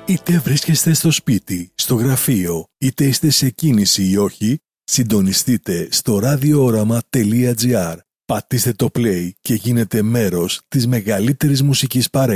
Είτε βρίσκεστε στο σπίτι, στο γραφείο, είτε είστε σε κίνηση ή όχι, συντονιστείτε στο radiooramaa.gr. Πατήστε το play και γίνετε μέρος της μεγαλύτερης μουσικής παρέας.